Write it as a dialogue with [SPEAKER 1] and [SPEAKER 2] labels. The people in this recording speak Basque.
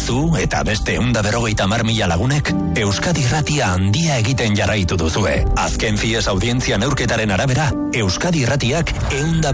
[SPEAKER 1] Zu eta beste 150.000 lagunek Euskadi Irratia handia egiten jarraitu duzue. Azken FIES audientzia neurketaren arabera, Euskadi Irratiak